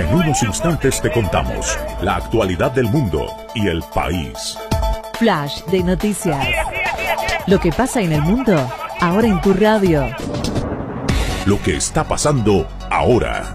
En unos instantes te contamos la actualidad del mundo y el país. Flash de noticias. Lo que pasa en el mundo, ahora en tu radio. Lo que está pasando ahora.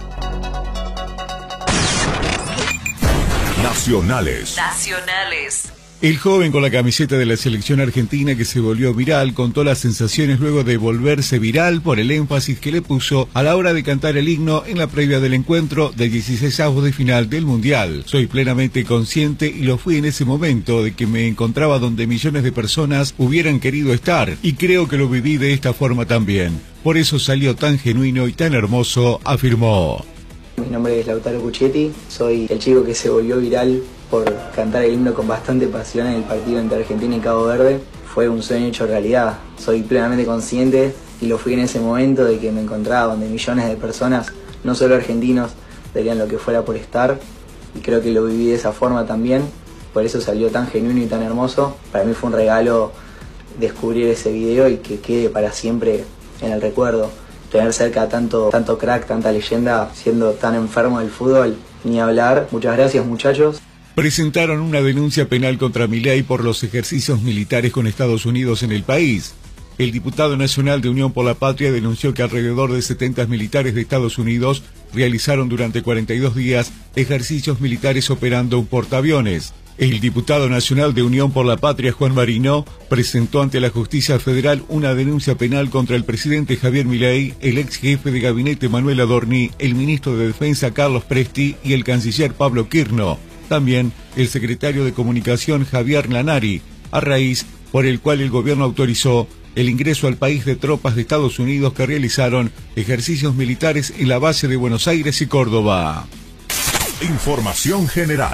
Nacionales. El joven con la camiseta de la selección argentina que se volvió viral contó las sensaciones luego de volverse viral por el énfasis que le puso a la hora de cantar el himno en la previa del encuentro del 16avos de final del Mundial. Soy plenamente consciente, y lo fui en ese momento, de que me encontraba donde millones de personas hubieran querido estar, y creo que lo viví de esta forma también. Por eso salió tan genuino y tan hermoso, afirmó. Mi nombre es Lautaro Cuchetti, soy el chico que se volvió viral por cantar el himno con bastante pasión en el partido entre Argentina y Cabo Verde. Fue un sueño hecho realidad. Soy plenamente consciente, y lo fui en ese momento, de que me encontraba donde millones de personas, no solo argentinos, darían lo que fuera por estar, y creo que lo viví de esa forma también. Por eso salió tan genuino y tan hermoso. Para mí fue un regalo descubrir ese video y que quede para siempre en el recuerdo. Tener cerca tanto crack, tanta leyenda, siendo tan enfermo del fútbol, ni hablar. Muchas gracias, muchachos. Presentaron una denuncia penal contra Milei por los ejercicios militares con Estados Unidos en el país. El diputado nacional de Unión por la Patria denunció que alrededor de 70 militares de Estados Unidos realizaron durante 42 días ejercicios militares operando un portaaviones. El diputado nacional de Unión por la Patria, Juan Marino, presentó ante la Justicia Federal una denuncia penal contra el presidente Javier Milei, el ex jefe de gabinete Manuel Adorni, el ministro de Defensa Carlos Presti y el canciller Pablo Quirno. También el secretario de Comunicación Javier Lanari, a raíz por el cual el gobierno autorizó el ingreso al país de tropas de Estados Unidos que realizaron ejercicios militares en la base de Buenos Aires y Córdoba. Información general.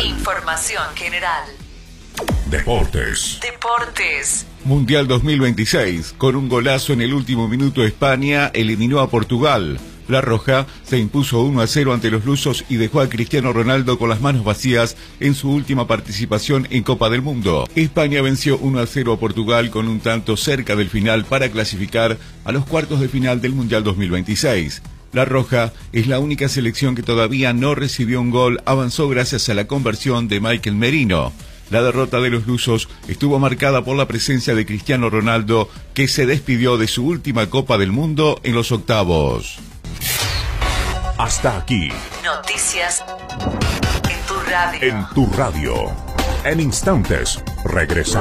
Deportes. Mundial 2026. Con un golazo en el último minuto, España eliminó a Portugal. La Roja se impuso 1-0 ante los lusos y dejó a Cristiano Ronaldo con las manos vacías en su última participación en Copa del Mundo. España venció 1-0 a Portugal con un tanto cerca del final para clasificar a los cuartos de final del Mundial 2026. La Roja es la única selección que todavía no recibió un gol, avanzó gracias a la conversión de Michael Merino. La derrota de los lusos estuvo marcada por la presencia de Cristiano Ronaldo, que se despidió de su última Copa del Mundo en los octavos. Hasta aquí. Noticias en tu radio. En tu radio. En instantes, regresamos.